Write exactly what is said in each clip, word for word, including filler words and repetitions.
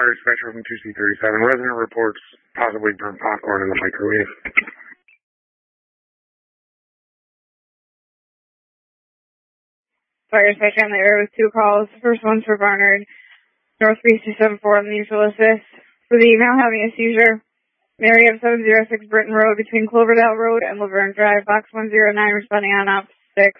Fire dispatcher from two C thirty-seven. Resident reports possibly burnt popcorn in the microwave. Fire dispatcher on the air with two calls. First one's for Barnard, North three two seven four on the mutual assist. For the email having a seizure, Mary of seven oh six Britton Road between Cloverdale Road and Laverne Drive, box one oh nine responding on op six.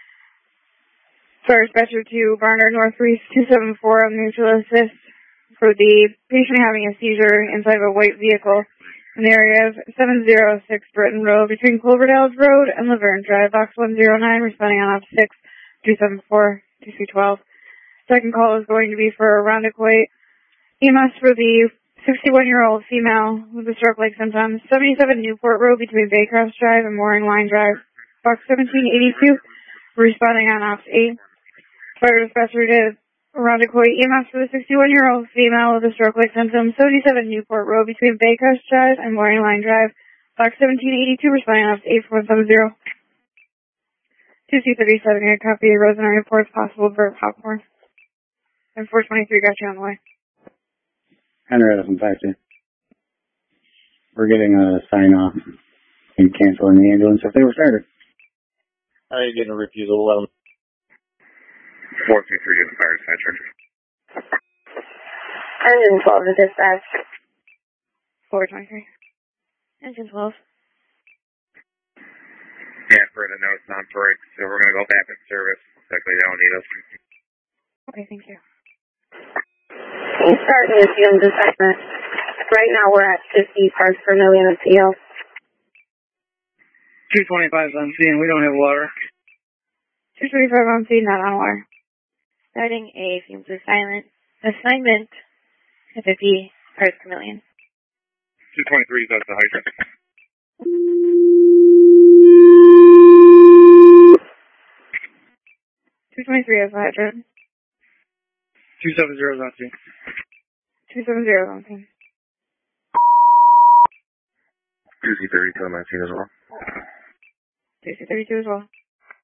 Fire dispatcher to Barnard, North three two seven four on the mutual assist. For the patient having a seizure inside of a white vehicle in the area of seven oh six Britton Road between Cloverdale Road and Laverne Drive, box one oh nine responding on op six. two seven four, two C twelve. Second call is going to be for Rondequoit. E M S for the sixty-one-year-old female with the stroke-like symptoms. seventy-seven Newport Road between Baycroft Drive and Mooring Line Drive. Box seventeen eighty-two, responding on ops eight. Fire dispatcher to Rondequoit. E M S for the sixty-one-year-old female with the stroke-like symptoms. seventy-seven Newport Road between Baycroft Drive and Mooring Line Drive. Box seventeen eighty-two, responding on ops eight four seven zero. two C thirty-seven, a copy of resident reports possible burnt popcorn. And four twenty-three got you on the way. Henry Edison, taxi. We're getting a sign off and canceling the ambulance if they were started. How are you getting a refusal? eleven. four two three is the fire dispatcher. Engine twelve to dispatch. four twenty-three. Engine twelve. Yeah, for the notes on break, so we're going to go back in service. Looks like they don't need us. Okay, thank you. We're starting the fumes assignment. Right now we're at fifty parts per million of C O. two twenty-five is on scene. We don't have water. two twenty-five on scene, not on water. Starting a fumes assignment, assignment at fifty parts per million. two twenty-three, that's the hydrant. two twenty-three is the hydrant. two seventy is on scene. two seventy is on scene. two C thirty-two on scene as well. two C thirty-two as well.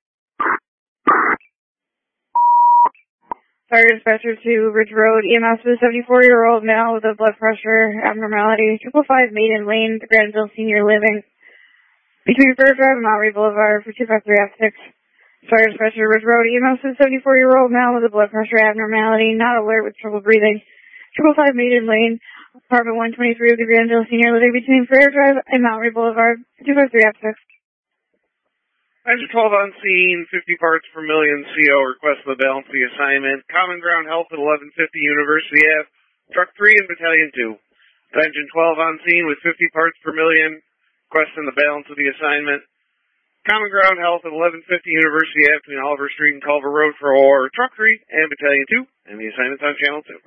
Fire dispatcher to Ridge Road. E M S for the seventy-four-year-old male with a blood pressure abnormality. Triple five Maiden Lane, the Granville Senior Living. Between Fair Drive and Mount Boulevard for two five three F six. Fire dispatcher to Ridge Road. E M S for the seventy-four-year-old male with a blood pressure abnormality, not alert with trouble breathing. Triple five Maiden Lane, apartment one twenty-three of the Granville Senior Living between Fair Drive and Mount Boulevard for two five three F six. Engine twelve on scene, fifty parts per million C O, request the balance of the assignment. Common Ground Health at eleven fifty University Avenue, Truck three and Battalion two. Engine twelve on scene with fifty parts per million, requesting the balance of the assignment. Common Ground Health at eleven fifty University Avenue between Oliver Street and Culver Road for or Truck three and Battalion two, and the assignment's on Channel two.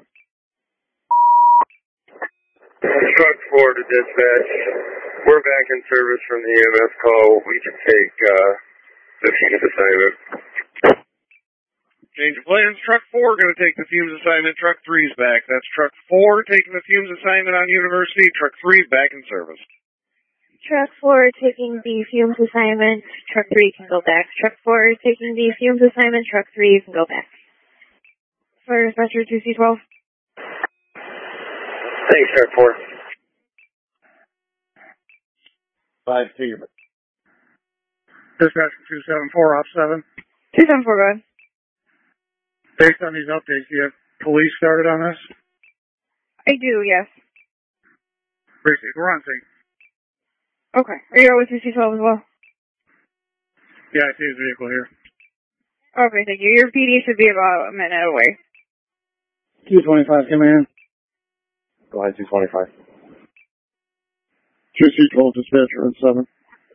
Truck four to dispatch. We're back in service from the E M S call. We can take uh, the fumes assignment. Change of plans. Truck four going to take the fumes assignment. Truck three's back. That's Truck four taking the fumes assignment on University. Truck three back in service. Truck four taking the fumes assignment. Truck three can go back. Truck four taking the fumes assignment. Truck three can go back. Fire dispatcher two C twelve. Thanks, Truck four. Five to your Dispatch two seven four, op seven. two seven four, go ahead. Based on these updates, do you have police started on this? I do, yes. Briefly, we're on scene. Okay. Are you out with two C twelve as well? Yeah, I see his vehicle here. Okay, thank you. Your P D should be about a minute away. two twenty-five, come in. Go ahead, two twenty-five. two C twelve dispatcher on seven.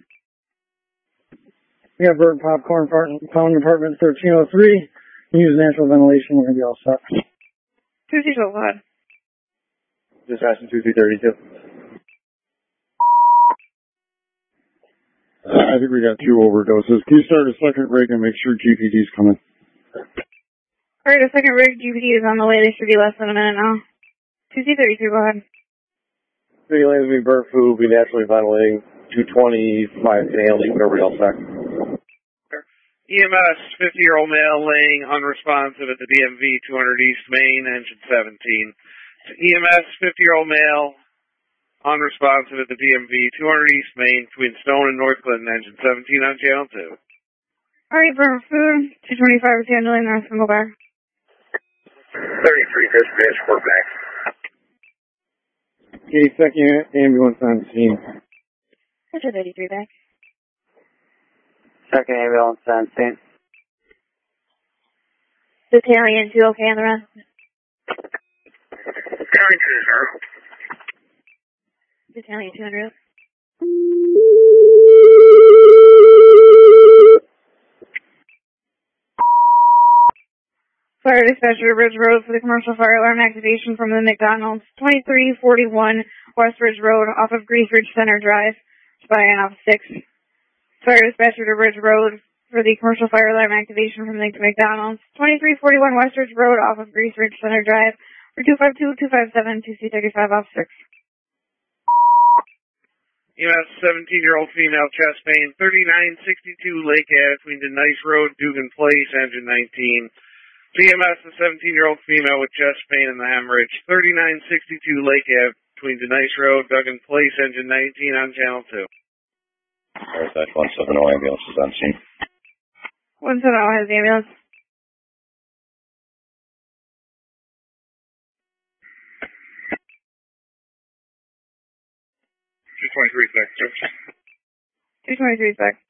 We got burnt popcorn found in apartment thirteen oh three. Use natural ventilation. We're going to be all set. two C twelve, go ahead. Dispatching two C thirty-two. Uh, I think we got two overdoses. Can you start a second rig and make sure G P D's coming? Alright, a second rig. G P D is on the way. They should be less than a minute now. two C thirty-two, go ahead. City lanes will be burnt food, will be naturally ventilating. two twenty-five can handle, whatever else back. E M S, fifty-year-old male laying unresponsive at the D M V two hundred East Main, engine seventeen. E M S, fifty-year-old male, unresponsive at the D M V, two hundred East Main, between Stone and North Clinton, engine seventeen on channel two. Alright, Burn Food, two twenty-five is handling that, go back. thirty-three dispatch, we're back. eighty-second ambulance on scene. Roger, thirty-three back. Second ambulance on scene. Battalion two okay on the run? Battalion two zero. Battalion two hundred. Fire dispatcher to Ridge Road for the commercial fire alarm activation from the McDonald's, twenty-three forty-one West Ridge Road off of Grease Ridge Center Drive, spying off six. Fire dispatcher to Ridge Road for the commercial fire alarm activation from the McDonald's, twenty-three forty-one West Ridge Road off of Grease Ridge Center Drive, for two five two, two five seven, two C thirty-five off six. E M S, seventeen-year-old female, chest pain, thirty-nine sixty-two Lake Ave, between Denice Road, Dugan Place, engine nineteen. C M S, a seventeen-year-old female with chest pain and the hemorrhage, thirty-nine sixty-two Lake Ave, between Denice Road, Dugan Place, engine nineteen on channel two. There's that one seven zero ambulance is on scene. one seven zero has the ambulance. two twenty-three is back, sir. two twenty-three is back.